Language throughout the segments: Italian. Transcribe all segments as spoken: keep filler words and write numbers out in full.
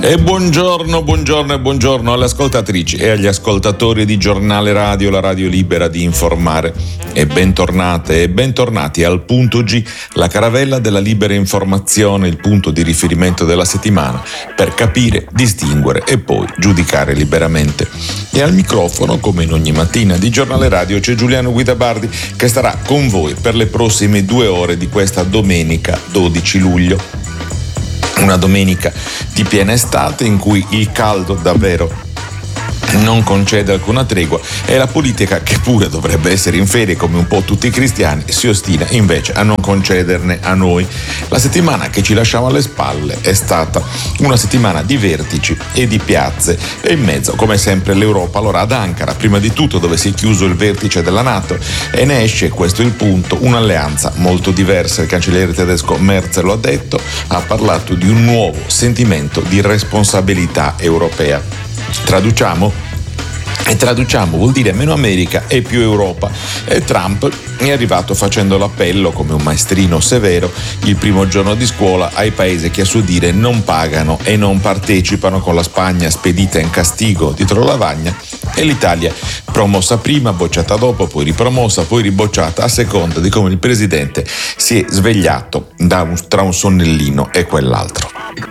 E buongiorno, buongiorno e buongiorno alle ascoltatrici e agli ascoltatori di Giornale Radio, la radio libera di informare. E bentornate e bentornati al Punto G, la caravella della libera informazione, il punto di riferimento della settimana per capire, distinguere e poi giudicare liberamente. E al microfono, come in ogni mattina di Giornale Radio, c'è Giuliano Guidabardi che starà con voi per le prossime due ore di questa domenica dodici luglio. Una domenica di piena estate in cui il caldo davvero non concede alcuna tregua e la politica, che pure dovrebbe essere in ferie come un po' tutti i cristiani, si ostina invece a non concederne a noi. La settimana che ci lasciamo alle spalle è stata una settimana di vertici e di piazze e in mezzo, come sempre, l'Europa. Allora ad Ankara, prima di tutto, dove si è chiuso il vertice della NATO e ne esce, questo è il punto, un'alleanza molto diversa. Il cancelliere tedesco Merz lo ha detto, ha parlato di un nuovo sentimento di responsabilità europea. Traduciamo? E traduciamo vuol dire meno America e più Europa. E Trump è arrivato facendo l'appello, come un maestrino severo, il primo giorno di scuola ai paesi che a suo dire non pagano e non partecipano, con la Spagna spedita in castigo dietro la lavagna e l'Italia promossa prima, bocciata dopo, poi ripromossa, poi ribocciata a seconda di come il presidente si è svegliato da un, tra un sonnellino e quell'altro.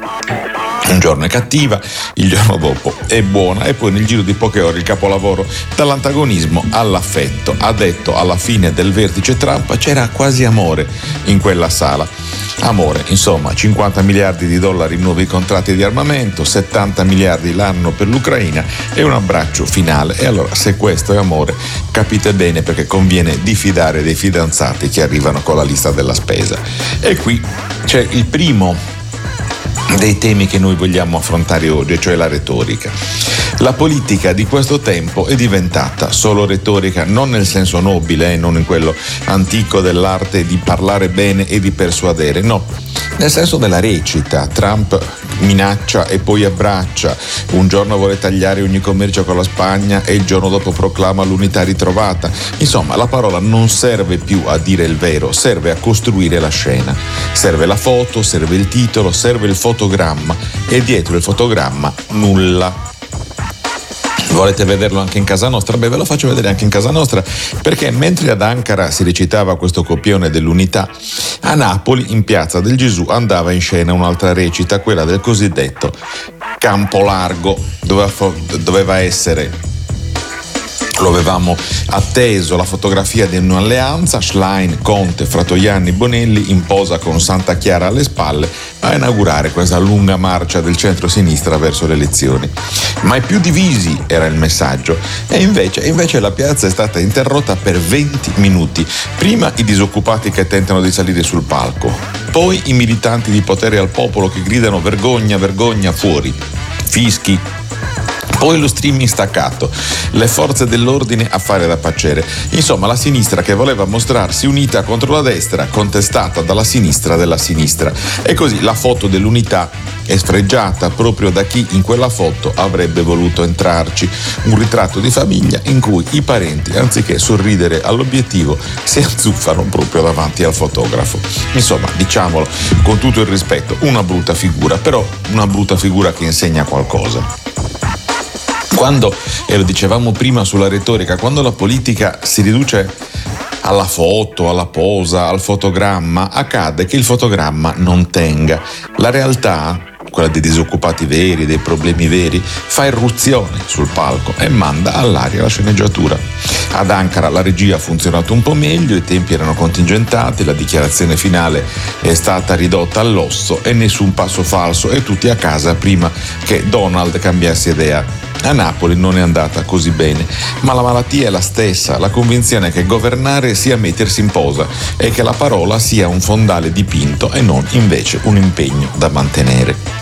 Un giorno è cattiva, il giorno dopo è buona e poi nel giro di poche ore il capolavoro dall'antagonismo all'affetto. Ha detto alla fine del vertice Trump c'era quasi amore in quella sala. Amore, insomma, cinquanta miliardi di dollari in nuovi contratti di armamento, settanta miliardi l'anno per l'Ucraina e un abbraccio finale. E allora, se questo è amore, capite bene perché conviene diffidare dei fidanzati che arrivano con la lista della spesa. E qui c'è il primo dei temi che noi vogliamo affrontare oggi, cioè la retorica. La politica di questo tempo è diventata solo retorica, non nel senso nobile, eh, non in quello antico dell'arte di parlare bene e di persuadere, no, nel senso della recita. Trump minaccia e poi abbraccia, un giorno vuole tagliare ogni commercio con la Spagna e il giorno dopo proclama l'unità ritrovata. Insomma, la parola non serve più a dire il vero, serve a costruire la scena. Serve la foto, serve il titolo, serve il fotogramma e dietro il fotogramma nulla. Volete vederlo anche in casa nostra? Beh, ve lo faccio vedere anche in casa nostra, perché mentre ad Ankara si recitava questo copione dell'unità, a Napoli, in Piazza del Gesù, andava in scena un'altra recita, quella del cosiddetto Campo Largo. Doveva, doveva essere... Lo avevamo atteso, la fotografia di un'alleanza, Schlein, Conte, Fratoianni, Bonelli in posa con Santa Chiara alle spalle a inaugurare questa lunga marcia del centro-sinistra verso le elezioni. Mai più divisi era il messaggio e invece, invece la piazza è stata interrotta per venti minuti. Prima i disoccupati che tentano di salire sul palco, poi i militanti di potere al popolo che gridano vergogna, vergogna, fuori, fischi. Poi lo streaming staccato, le forze dell'ordine a fare da pacere. Insomma, la sinistra che voleva mostrarsi unita contro la destra, contestata dalla sinistra della sinistra. E così la foto dell'unità è sfregiata proprio da chi in quella foto avrebbe voluto entrarci. Un ritratto di famiglia in cui i parenti, anziché sorridere all'obiettivo, si azzuffano proprio davanti al fotografo. Insomma, diciamolo con tutto il rispetto, una brutta figura, però una brutta figura che insegna qualcosa. Quando, e lo dicevamo prima sulla retorica, quando la politica si riduce alla foto, alla posa, al fotogramma, accade che il fotogramma non tenga. La realtà, quella dei disoccupati veri, dei problemi veri, fa irruzione sul palco e manda all'aria la sceneggiatura. Ad Ankara la regia ha funzionato un po' meglio, i tempi erano contingentati, la dichiarazione finale è stata ridotta all'osso e nessun passo falso e tutti a casa prima che Donald cambiasse idea. A Napoli non è andata così bene, ma la malattia è la stessa, la convinzione che governare sia mettersi in posa e che la parola sia un fondale dipinto e non invece un impegno da mantenere.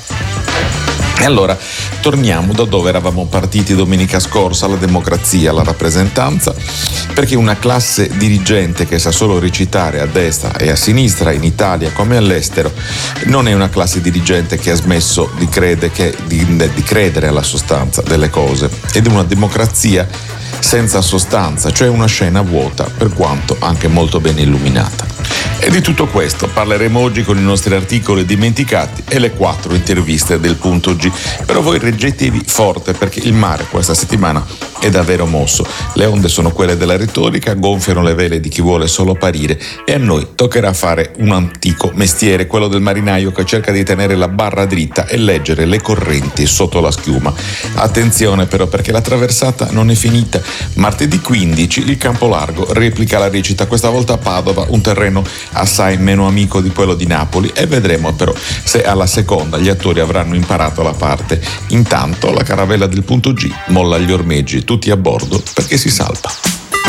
E allora torniamo da dove eravamo partiti domenica scorsa, alla democrazia, alla rappresentanza, perché una classe dirigente che sa solo recitare a destra e a sinistra, in Italia come all'estero, non è una classe dirigente che ha smesso di, crede che, di, di credere alla sostanza delle cose, ed è una democrazia senza sostanza, cioè una scena vuota, per quanto anche molto ben illuminata. E di tutto questo parleremo oggi con i nostri articoli dimenticati e le quattro interviste del punto G. Però voi reggetevi forte perché il mare questa settimana è davvero mosso. Le onde sono quelle della retorica, gonfiano le vele di chi vuole solo apparire e a noi toccherà fare un antico mestiere, quello del marinaio che cerca di tenere la barra dritta e leggere le correnti sotto la schiuma. Attenzione però perché la traversata non è finita. Martedì quindici il Campo Largo replica la recita, questa volta a Padova, un terreno assai meno amico di quello di Napoli, e vedremo però se alla seconda gli attori avranno imparato la parte. Intanto la caravella del punto G molla gli ormeggi, tutti a bordo perché si salpa.